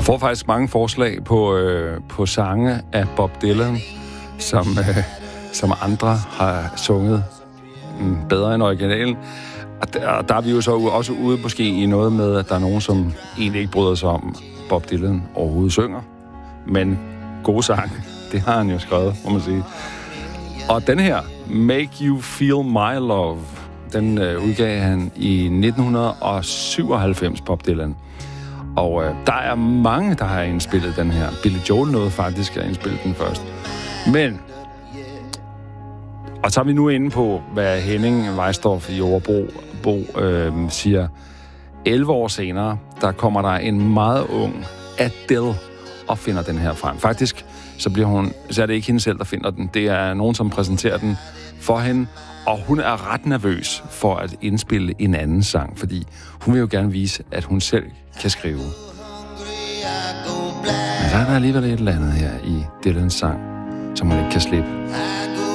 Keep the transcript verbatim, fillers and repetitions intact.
får faktisk mange forslag på, øh, på sange af Bob Dylan, som, øh, som andre har sunget mm, bedre end originalen. Og der, og der er vi jo så også ude måske i noget med, at der er nogen, som egentlig ikke bryder sig om, Bob Dylan overhovedet synger. Men gode sang, det har han jo skrevet, må man sige. Og den her, Make You Feel My Love, den øh, udgav han i nitten syvoghalvfems, Bob Dylan. Og øh, der er mange, der har indspillet den her. Billy Joel nåede faktisk at indspille den først. Men, og så er vi nu inde på, hvad Henning Weisdorf i Overbro Bo, øh, siger. elleve år senere, der kommer der en meget ung Adele og finder den her frem. Faktisk, så, bliver hun, så er det ikke hende selv, der finder den. Det er nogen, som præsenterer den for hende, og hun er ret nervøs for at indspille en anden sang, fordi hun vil jo gerne vise, at hun selv kan skrive. Men der er der alligevel et eller andet her i Dylans sang, som hun ikke kan slippe.